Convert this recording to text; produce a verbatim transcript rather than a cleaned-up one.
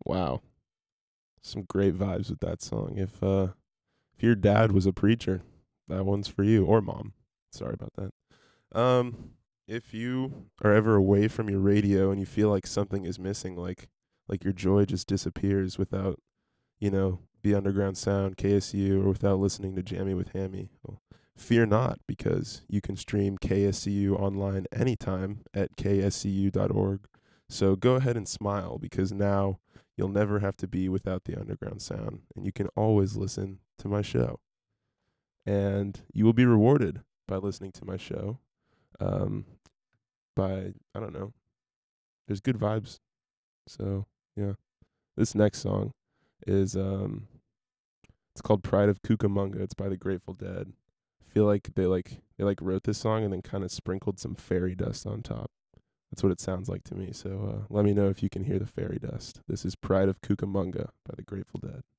Wow. Some great vibes with that song. If uh if your dad was a preacher, that one's for you, or mom. Sorry about that. Um if you are ever away from your radio and you feel like something is missing, like like your joy just disappears without, you know, the underground sound, K S U, or without listening to Jammy with Hammy. Well, fear not, because you can stream K S C U online anytime at k s c u dot org. So go ahead and smile, because now you'll never have to be without the underground sound, and you can always listen to my show. And you will be rewarded by listening to my show. Um, by, I don't know, there's good vibes. So, yeah. This next song is um it's called Pride of Cucamonga. It's by the Grateful Dead. I feel like they like they like wrote this song and then kind of sprinkled some fairy dust on top. That's what it sounds like to me. So uh, let me know if you can hear the fairy dust. This is Pride of Cucamonga by the Grateful Dead.